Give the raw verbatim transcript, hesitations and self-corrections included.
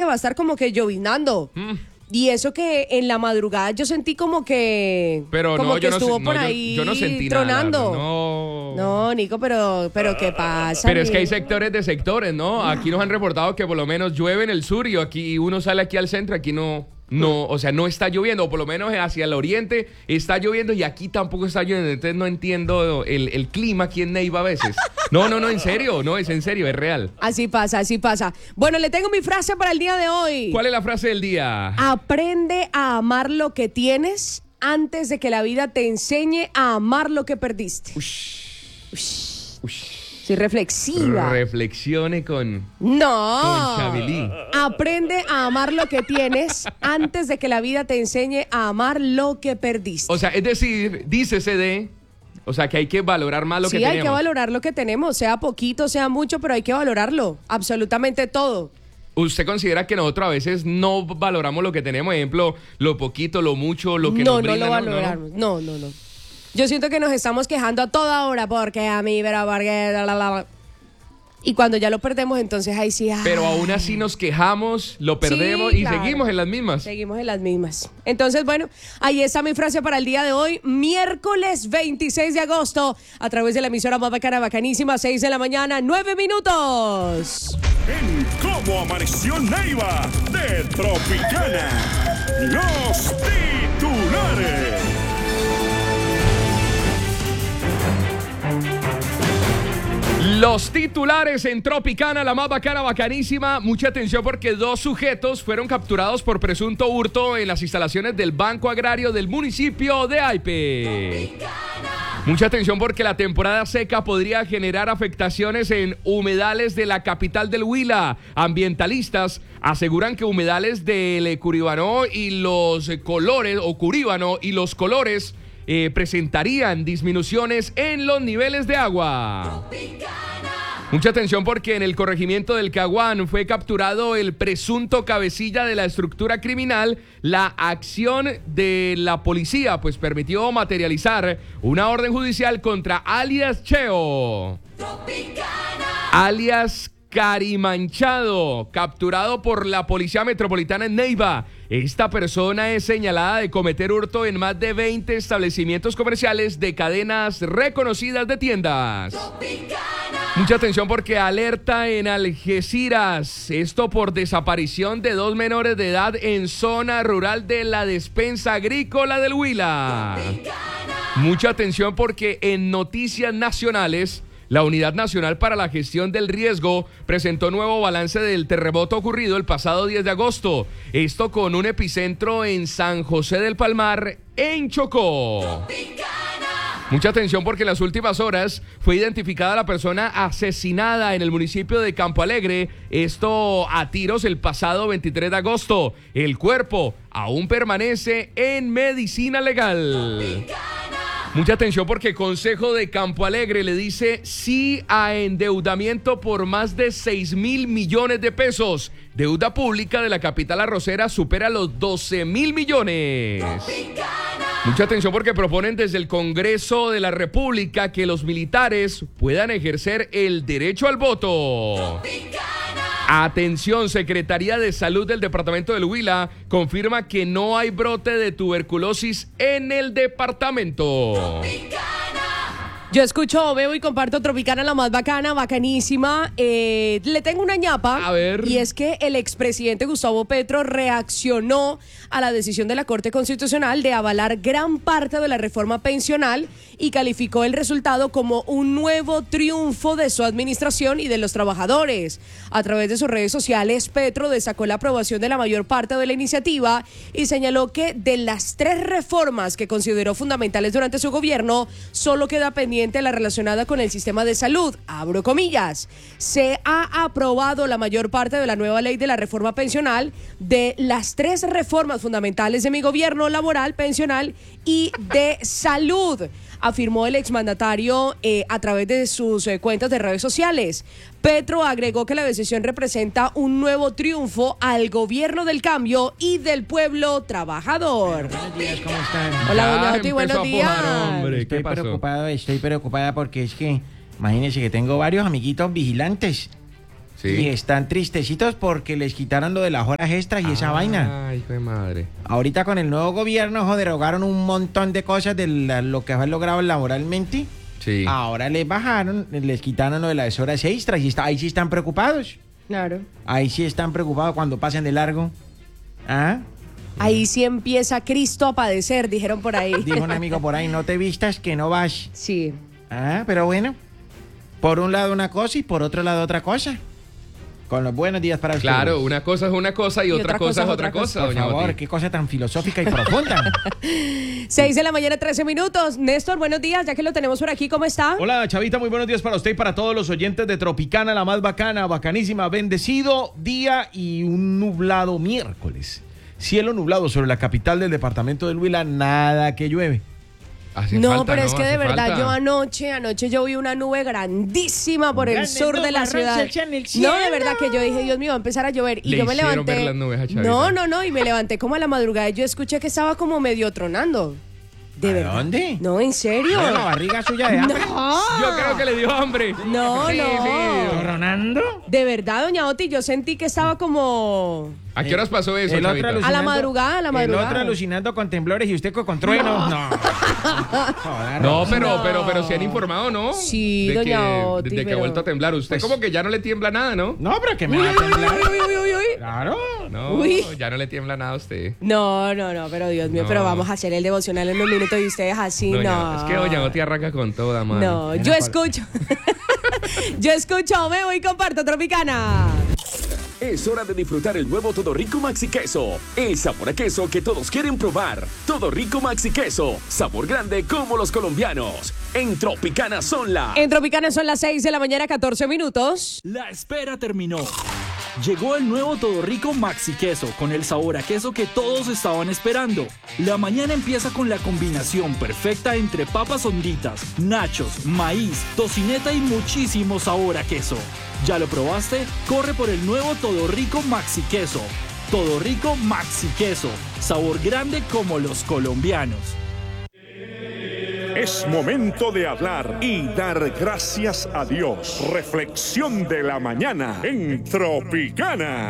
va a estar como que llovinando. Mm. Y eso que en la madrugada yo sentí como que pero como no, que yo estuvo no, por no, ahí yo, yo no sentí tronando. Nada, no. No, Nico, pero pero ¿qué pasa? Pero es que hay sectores de sectores, ¿no? Aquí nos han reportado que por lo menos llueve en el sur y aquí uno sale aquí al centro, aquí no no, o sea, no está lloviendo, o por lo menos hacia el oriente está lloviendo y aquí tampoco está lloviendo, entonces no entiendo el, el clima aquí en Neiva a veces. No, no, no, en serio, no, es en serio, es real. Así pasa, así pasa. Bueno, le tengo mi frase para el día de hoy. ¿Cuál es la frase del día? Aprende a amar lo que tienes antes de que la vida te enseñe a amar lo que perdiste. Ush. Ush. Ush. Soy reflexiva. Reflexione con... No. Con Chabelí. Aprende a amar lo que tienes antes de que la vida te enseñe a amar lo que perdiste. O sea, es decir, dícese de... O sea, que hay que valorar más lo sí, que tenemos. Sí, hay que valorar lo que tenemos, sea poquito, sea mucho, pero hay que valorarlo, absolutamente todo. ¿Usted considera que nosotros a veces no valoramos lo que tenemos? Por ejemplo, lo poquito, lo mucho, lo que no, nos brinda. No, no lo valoramos, no, no, no. Yo siento que nos estamos quejando a toda hora porque a mí, pero porque... La, la, la. Y cuando ya lo perdemos, entonces ahí sí... Ay. Pero aún así nos quejamos, lo perdemos sí, y claro. seguimos en las mismas. Seguimos en las mismas. Entonces, bueno, ahí está mi frase para el día de hoy, miércoles veintiséis de agosto, a través de la emisora más bacana, bacanísima, seis de la mañana, nueve minutos. En Cómo Amaneció Neiva de Tropicana, los titulares. Los titulares en Tropicana, la más bacana, bacanísima. Mucha atención porque dos sujetos fueron capturados por presunto hurto en las instalaciones del Banco Agrario del municipio de Aipe. Tropicana. Mucha atención porque la temporada seca podría generar afectaciones en humedales de la capital del Huila. Ambientalistas aseguran que humedales del Curíbano y los colores, o Curíbano y los colores, Eh, presentarían disminuciones en los niveles de agua. Tropicana. Mucha atención porque en el corregimiento del Caguán fue capturado el presunto cabecilla de la estructura criminal. La acción de la policía pues permitió materializar una orden judicial contra alias Cheo. Tropicana. Alias Carimanchado, capturado por la Policía Metropolitana en Neiva. Esta persona es señalada de cometer hurto en más de veinte establecimientos comerciales de cadenas reconocidas de tiendas. Tropicana. Mucha atención porque alerta en Algeciras. Esto por desaparición de dos menores de edad en zona rural de la despensa agrícola del Huila. Tropicana. Mucha atención porque en noticias nacionales, la Unidad Nacional para la Gestión del Riesgo presentó nuevo balance del terremoto ocurrido el pasado diez de agosto. Esto con un epicentro en San José del Palmar, en Chocó. Tropicana. Mucha atención porque en las últimas horas fue identificada la persona asesinada en el municipio de Campo Alegre. Esto a tiros el pasado veintitrés de agosto. El cuerpo aún permanece en medicina legal. Tropicana. Mucha atención porque el Consejo de Campo Alegre le dice sí a endeudamiento por más de seis mil millones de pesos. Deuda pública de la capital arrocera supera los doce mil millones. Tropicana. Mucha atención porque proponen desde el Congreso de la República que los militares puedan ejercer el derecho al voto. Tropicana. Atención, Secretaría de Salud del Departamento del Huila confirma que no hay brote de tuberculosis en el departamento. Tropicana. Yo escucho, veo y comparto Tropicana, la más bacana, bacanísima. Eh, le tengo una ñapa. A ver. Y es que el expresidente Gustavo Petro reaccionó a la decisión de la Corte Constitucional de avalar gran parte de la reforma pensional y calificó el resultado como un nuevo triunfo de su administración y de los trabajadores. A través de sus redes sociales, Petro destacó la aprobación de la mayor parte de la iniciativa y señaló que de las tres reformas que consideró fundamentales durante su gobierno, solo queda pendiente la relacionada con el sistema de salud. Abro comillas. Se ha aprobado la mayor parte de la nueva ley de la reforma pensional. De las tres reformas fundamentales de mi gobierno: laboral, pensional y de salud, afirmó el exmandatario eh, a través de sus eh, cuentas de redes sociales. Petro agregó que la decisión representa un nuevo triunfo al gobierno del cambio y del pueblo trabajador. Buenos días, ¿cómo están? Hola, doña Ya Joti, empezó buenos a días. pujar, hombre. Estoy ¿Qué pasó? preocupado, estoy preocupada porque es que, imagínense que tengo varios amiguitos vigilantes. Sí. Y están tristecitos porque les quitaron lo de las horas extras y esa vaina. Ay, hijo de madre. Ahorita con el nuevo gobierno, joder, derogaron un montón de cosas de la- lo que han logrado laboralmente. Sí. Ahora les bajaron, les quitaron lo de las horas extras y está, ahí sí están preocupados. Claro. Ahí sí están preocupados cuando pasen de largo. ¿Ah? Ahí sí empieza Cristo a padecer, dijeron por ahí. Dijo un amigo por ahí, no te vistas que no vas. Sí. Ah, pero bueno. Por un lado una cosa y por otro lado otra cosa. Con los buenos días para ustedes. Claro, una cosa es una cosa y, otra, cosa es otra cosa, Por doña favor, Boti. qué cosa tan filosófica y profunda. Seis de la mañana, trece minutos. Néstor, buenos días, ya que lo tenemos por aquí, ¿cómo está? Hola, Chavita, muy buenos días para usted y para todos los oyentes de Tropicana, la más bacana, bacanísima, bendecido día y un nublado miércoles. Cielo nublado sobre la capital del departamento del Huila, nada que llueve. Hace No, falta, pero es que de Hace verdad falta. yo anoche, anoche yo vi una nube grandísima por el Grandes sur de la nubarrones ciudad. echan el No, cielo. de verdad que yo dije, Dios mío, va a empezar a llover. Y Le yo me hicieron levanté. ver las nubes a Chavita. No, no, no, y me levanté como a la madrugada y yo escuché que estaba como medio tronando. De ¿A verdad. dónde? No, en serio. ¿La barriga suya de hambre? No. Yo creo que le dio hambre. No, Sí, no. sí. ¿Coronando? De verdad, doña Oti, yo sentí que estaba como ¿A qué horas pasó eso, El otro Chavita? alucinando- A la madrugada, a la madrugada. El otro alucinando con temblores y usted con, con truenos. No. Joder, No, pero, No. pero, pero se han informado, ¿no? Sí, de doña que, Oti, de que pero- ha vuelto a temblar. Usted Pues- como que ya no le tiembla nada, ¿no? No, pero que me Uy, va a uy, uy, temblar. uy, uy, uy, uy. Claro. No, Uy. ya no le tiembla nada a usted. No, no, no, pero Dios mío, No. pero vamos a hacer el devocional en un minuto y ustedes así, Doña- no. Es que Doña Oti arranca con toda, mano. No, yo escucho. Yo escucho, me voy y comparto Tropicana. Es hora de disfrutar el nuevo Todo Rico Maxi Queso. El sabor a queso que todos quieren probar. Todo Rico Maxi Queso. Sabor grande como los colombianos. En Tropicana son la... En Tropicana son las seis de la mañana, catorce minutos. La espera terminó. Llegó el nuevo Todo Rico Maxi Queso con el sabor a queso que todos estaban esperando. La mañana empieza con la combinación perfecta entre papas honditas, nachos, maíz, tocineta y muchísimo sabor a queso. ¿Ya lo probaste? Corre por el nuevo Todo Rico Maxi Queso. Todo Rico Maxi Queso. Sabor grande como los colombianos. Es momento de hablar y dar gracias a Dios. Reflexión de la mañana en Tropicana.